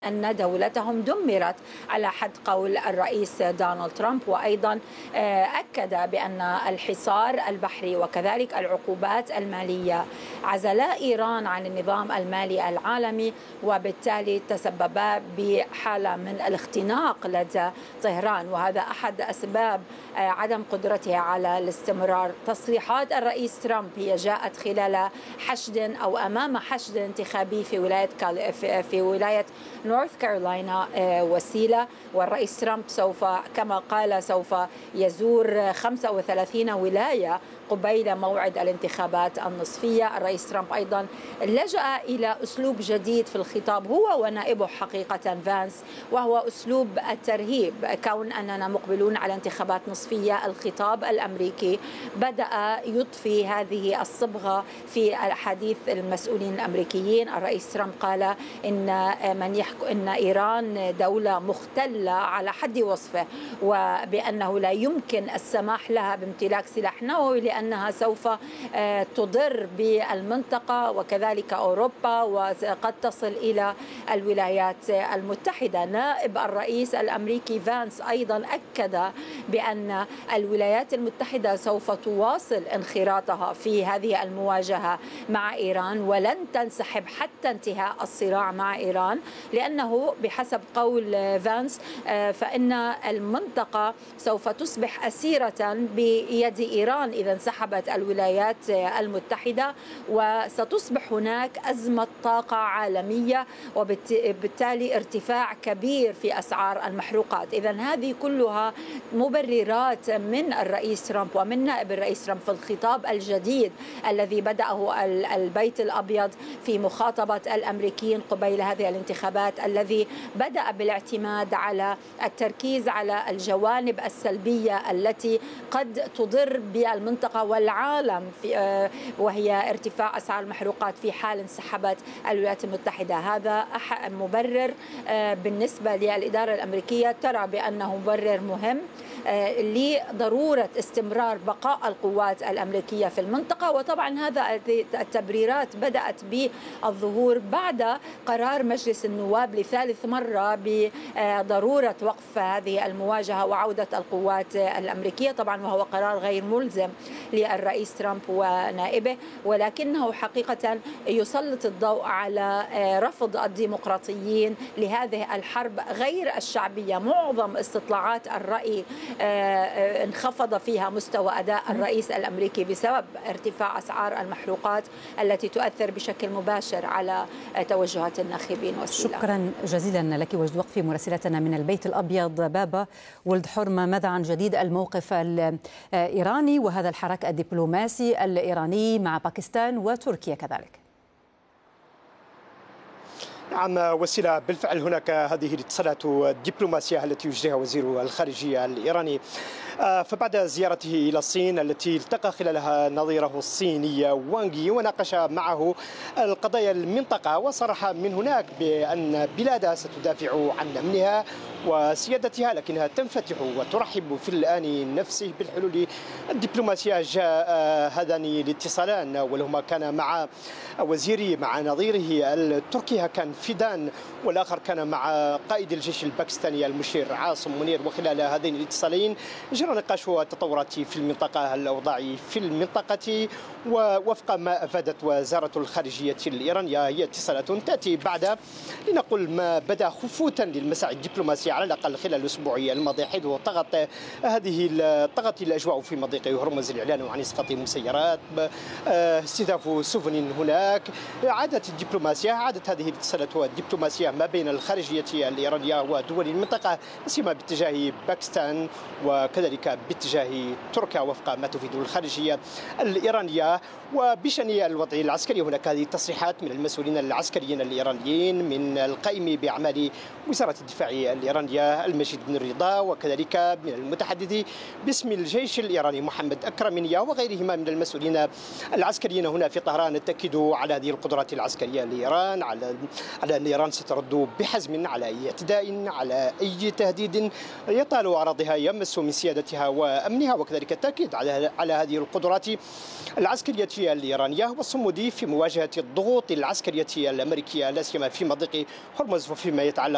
أن دولتهم دمرت على حد قول الرئيس دونالد ترامب. وأيضا أكد بأن الحصار البحري وكذلك العقوبات المالية عزلا إيران عن النظام المالي العالمي، وبالتالي تسببا بحالة من الاختناق لدى طهران، وهذا أحد أسباب عدم قدرتها على الاستمرار. تصريحات الرئيس ترامب هي جاءت خلال حشد أو أمام حشد انتخابي في ولاية نورث كارولاينا وسيلة، والرئيس ترامب كما قال سوف يزور 35 ولاية قبيل موعد الانتخابات النصفية. الرئيس ترامب أيضا لجأ إلى أسلوب جديد في الخطاب هو ونائبه حقيقة فانس، وهو أسلوب الترهيب. كون أننا مقبلون على انتخابات نصفية، الخطاب الأمريكي بدأ يضفي هذه الصبغة في حديث المسؤولين الأمريكيين. الرئيس ترامب قال إن إيران دولة مختلة على حد وصفه، وبأنه لا يمكن السماح لها بامتلاك سلاح نووي لأنها سوف تضر بالمنطقة وكذلك أوروبا وقد تصل إلى الولايات المتحدة. نائب الرئيس الأمريكي فانس أيضا أكد بأن الولايات المتحدة سوف تواصل انخراطها في هذه المواجهة مع إيران ولن تنسحب حتى انتهاء الصراع مع إيران، لأنه بحسب قول فانس فإن المنطقة سوف تصبح أسيرة بيد إيران إذا انسحبت الولايات المتحدة، وستصبح هناك أزمة طاقة عالمية وبالتالي ارتفاع كبير في أسعار المحروقات. إذن هذه كلها مبررات من الرئيس ترامب ومن نائب الرئيس ترامب في الخطاب الجديد الذي بدأه البيت الأبيض في مخاطبة الأمريكيين قبيل هذه الانتخابات، الذي بدأ بالاعتماد على التركيز على الجوانب السلبية التي قد تضر بالمنطقة والعالم وهي ارتفاع أسعار المحروقات في حال انسحبت الولايات المتحدة. هذا مبرر بالنسبة للإدارة الأمريكية ترى بأنه مبرر مهم لضرورة استمرار بقاء القوات الأمريكية في المنطقة. وطبعا هذا التبريرات بدأت بالظهور بعد قرار مجلس النواب لثالث مرة بضرورة وقف هذه المواجهة وعودة القوات الأمريكية، طبعا وهو قرار غير ملزم للرئيس ترامب ونائبه، ولكنه حقيقة يسلط الضوء على رفض الديمقراطيين لهذه الحرب غير الشعبية. معظم استطلاعات الرأي انخفض فيها مستوى أداء الرئيس الأمريكي بسبب ارتفاع أسعار المحروقات التي تؤثر بشكل مباشر على توجهات الناخبين وسيلة. شكرا جزيلا لك. وجد وقفي مراسلتنا من البيت الأبيض بابا ولد حرمة، ماذا عن جديد الموقف الإيراني وهذا الحراك الدبلوماسي الإيراني مع باكستان وتركيا كذلك؟ نعم وسيلة، بالفعل هناك هذه الاتصالات الدبلوماسية التي يجريها وزير الخارجية الإيراني فبعد زيارته إلى الصين التي التقى خلالها نظيره الصيني وانغ وناقش معه القضايا المنطقة، وصرح من هناك بأن بلاده ستدافع عن أمنها وسيادتها، لكنها تنفتح وترحب في الآن نفسه بالحلول الدبلوماسية. جاء هذان الاتصالان ولهما كان مع نظيره التركي كان فيدان، والآخر كان مع قائد الجيش الباكستاني المشير عاصم منير. وخلال هذين الاتصالين جرى نقاش التطورات في المنطقة، الأوضاع في المنطقة، ووفق ما أفادت وزارة الخارجية الإيرانية هي اتصالات تأتي بعد لنقل ما بدا خفوتا للمساعي الدبلوماسية على الأقل خلال الأسبوع الماضي، حيث طغت الأجواء في مضيق هرمز، الإعلان عن إسقاط مسيرات، استهداف سفن هناك. عادت هذه الاتصالات والدبلوماسية ما بين الخارجية الإيرانية ودول المنطقة، سيما باتجاه باكستان وكذلك باتجاه تركيا وفق ما تفيد الخارجية الإيرانية. وبشأن الوضع العسكري هناك هذه التصريحات من المسؤولين العسكريين الإيرانيين، من القائم بأعمال وزارة الدفاع الإيرانية المجيد بن رضا، وكذلك من المتحدث باسم الجيش الإيراني محمد أكرمنيا، وغيرهما من المسؤولين العسكريين هنا في طهران. اتأكدوا على هذه القدرات العسكرية لإيران، على أن إيران سترد بحزم على أي اعتداء، على أي تهديد يطال أراضيها يمس من سيادتها وأمنها، وكذلك التأكيد على هذه القدرات العسكرية الإيرانية والصمود في مواجهة الضغوط العسكرية الأمريكية لا سيما في مضيق هرمز وفيما يتعلق